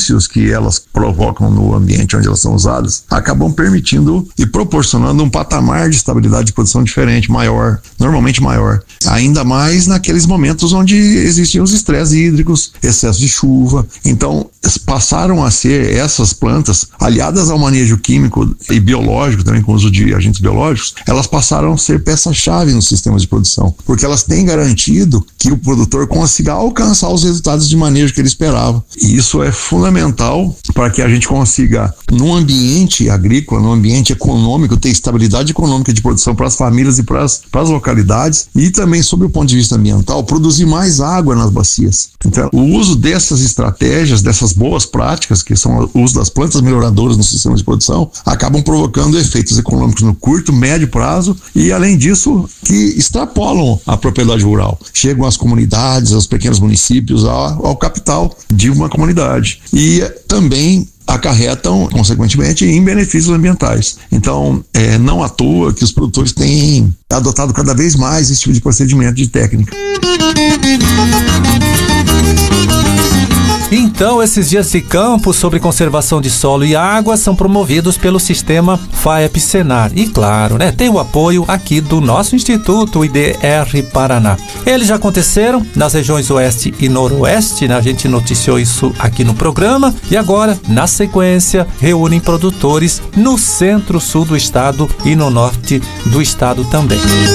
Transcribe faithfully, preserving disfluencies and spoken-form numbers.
benefícios que elas provocam no ambiente onde elas são usadas acabam permitindo e proporcionando um patamar de estabilidade de produção diferente, maior, normalmente maior. Ainda mais naqueles momentos onde existiam os estresses hídricos, excesso de chuva. Então, passaram a ser essas plantas, aliadas ao manejo químico e biológico, também com o uso de agentes biológicos, elas passaram a ser peça-chave nos sistemas de produção, porque elas têm garantido que o produtor consiga alcançar os resultados de manejo que ele esperava. E isso é fundamental para que a gente consiga, num ambiente agrícola, num ambiente econômico, ter estabilidade econômica de produção para as famílias e para as, para as localidades, e também, sob o ponto de vista ambiental, produzir mais água nas bacias. Então, o uso dessas estratégias, dessas boas práticas, que são o uso das plantas melhoradoras no sistema de produção, acabam provocando efeitos econômicos no curto, médio prazo e, além disso, que extrapolam a propriedade rural. Chegam às comunidades, aos pequenos municípios, ao, ao capital de uma comunidade. E também acarretam, consequentemente, em benefícios ambientais. Então, é, não à toa que os produtores têm adotado cada vez mais esse tipo de procedimento de técnica. Então, esses dias de campo sobre conservação de solo e água são promovidos pelo sistema FAEP-Senar. E claro, né, tem o apoio aqui do nosso Instituto I D R Paraná. Eles já aconteceram nas regiões Oeste e Noroeste, né? A gente noticiou isso aqui no programa. E agora, na sequência, reúnem produtores no centro-sul do estado e no norte do estado também.